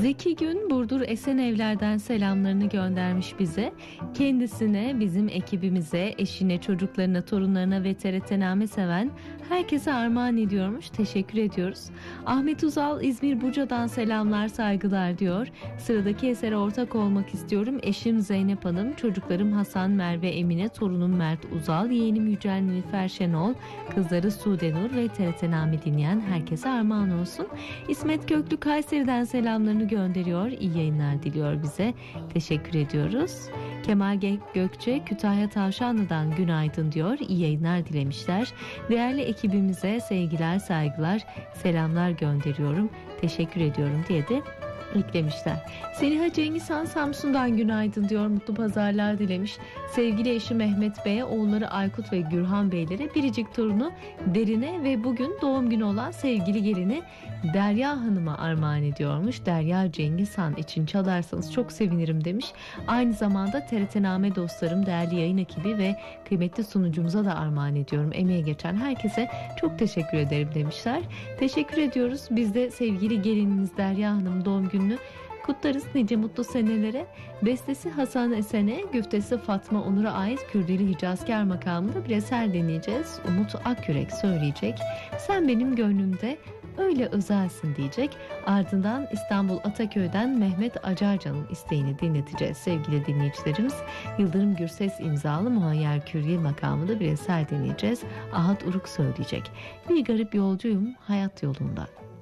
Zeki Gün Burdur Esenevler'den selamlarını göndermiş bize. Kendisine, bizim ekibimize, eşine, çocuklarına, torunlarına ve TRT seven herkese armağan ediyormuş. Teşekkür ediyoruz. Ahmet Uzal İzmir Buca'dan selamlar, saygılar diyor. Sıradaki esere ortak olmak istiyorum. Eşim Zeynep Hanım, çocuklarım Hasan, Merve, Emine, torunum Mert Uzal, yeğenim Yücel Nilüfer Şenol, kızları Sude Nur ve TRT dinleyen herkese armağan olsun. İsmet Köklü Kayseri'den selamlarını gönderiyor. İyi yayınlar diliyor bize. Teşekkür ediyoruz. Kemal Gökçe Kütahya Tavşanlı'dan günaydın diyor. İyi yayınlar dilemişler. Değerli ekibimize sevgiler, saygılar, selamlar gönderiyorum. Teşekkür ediyorum diye de eklemişler. Seliha Cengizhan Samsun'dan günaydın diyor. Mutlu pazarlar dilemiş. Sevgili eşi Mehmet Bey'e, oğulları Aykut ve Gürhan Beylere, biricik torunu Derine ve bugün doğum günü olan sevgili gelini Derya Hanım'a armağan ediyormuş. Derya Cengizhan için çalarsanız çok sevinirim demiş. Aynı zamanda TRT Name dostlarım, değerli yayın ekibi ve kıymetli sunucumuza da armağan ediyorum. Emeğe geçen herkese çok teşekkür ederim demişler. Teşekkür ediyoruz. Biz de sevgili gelininiz Derya Hanım doğum gününü kutlarız, nice mutlu senelere. Bestesi Hasan Esen'e, güftesi Fatma Onur'a ait Kürdili Hicazkar makamında bir eser dinleyeceğiz. Umut Akyürek söyleyecek. Sen benim gönlümde öyle özelsin diyecek. Ardından İstanbul Ataköy'den Mehmet Acarcan'ın isteğini dinleteceğiz sevgili dinleyicilerimiz. Yıldırım Gürses imzalı Muhayyer Kürye makamında bir eser dinleyeceğiz. Ahat Uruk söyleyecek. Bir garip yolcuyum hayat yolunda.